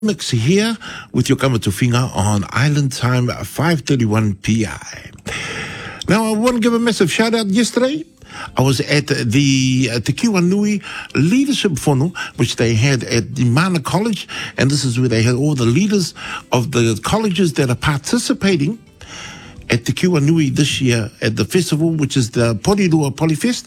Mix here with your Kamatofinga on Island Time 5:31 PI. Now, I want to give a massive shout out yesterday. I was at the Te Kiwanui Leadership Whānau, which they had at the Mana College, and this is where they had all the leaders of the colleges that are participating at Te Kiwanui this year at the festival, which is the Porirua Polyfest.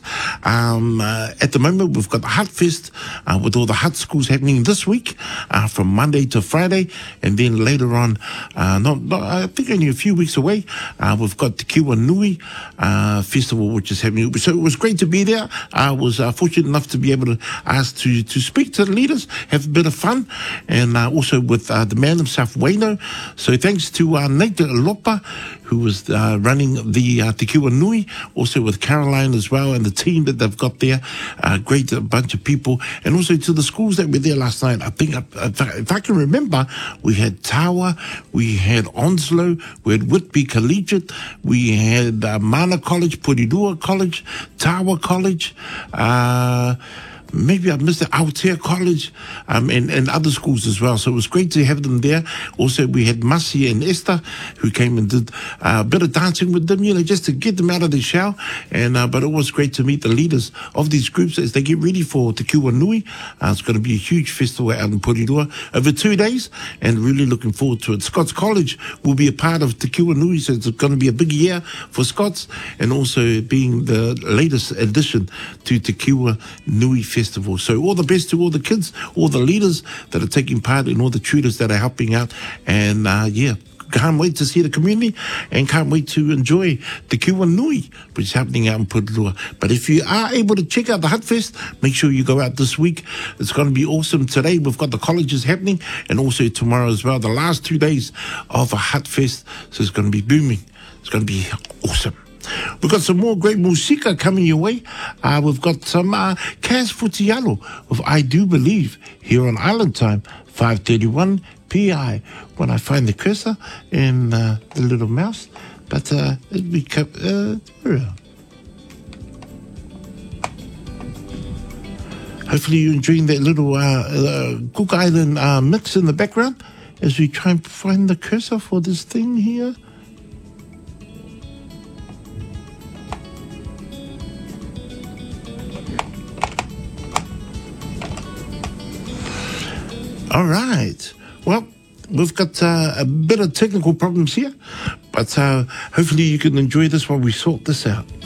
At the moment, we've got the Hut Fest with all the Hut schools happening this week from Monday to Friday. And then later on, I think only a few weeks away, we've got the Kiwanui Festival, which is happening. So it was great to be there. I was fortunate enough to be able to ask to speak to the leaders, have a bit of fun, and also with the man himself, Waino. So thanks to Nate Lopa, who was running the Te Kiwanui, also with Caroline as well, and the team that they've got there. Great bunch of people. And also to the schools that were there last night. I think, if I can remember, we had Tawa, we had Onslow, we had Whitby Collegiate, we had Mana College, Porirua College, Tawa College, maybe I missed the Aotea College, and other schools as well. So it was great to have them there. Also, we had Masi and Esther, who came and did a bit of dancing with them, just to get them out of the shell. And but it was great to meet the leaders of these groups as they get ready for Te Kiwanui. It's going to be a huge festival out in Porirua over 2 days, and really looking forward to it. Scots College will be a part of Te Kiwanui, so it's going to be a big year for Scots, and also being the latest addition to Te Kiwanui Festival. So all the best to all the kids, all the leaders that are taking part, and all the tutors that are helping out. And can't wait to see the community, and can't wait to enjoy the Kiwanui, which is happening out in Porirua. But if you are able to check out the Hut Fest, make sure you go out this week. It's going to be awesome. Today we've got the colleges happening, and also tomorrow as well, the last 2 days of a Hut Fest. So it's going to be booming. It's going to be awesome. We've got some more great musika coming your way. We've got some Kaz Futialo of I Do Believe here on Island Time, 5:31 PI. When I find the cursor in the little mouse, but it'll be hopefully you're enjoying that little Cook Island mix in the background as we try and find the cursor for this thing here. All right. Well, we've got a bit of technical problems here, but hopefully you can enjoy this while we sort this out.